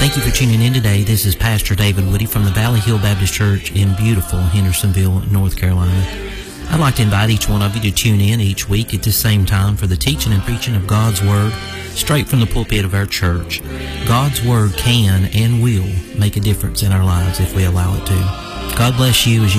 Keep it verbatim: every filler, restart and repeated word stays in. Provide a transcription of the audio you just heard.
Thank you for tuning in today. This is Pastor David Woody from the Valley Hill Baptist Church in beautiful Hendersonville, North Carolina. I'd like to invite each one of you to tune in each week at the same time for the teaching and preaching of God's Word straight from the pulpit of our church. God's Word can and will make a difference in our lives if we allow it to. God bless you as you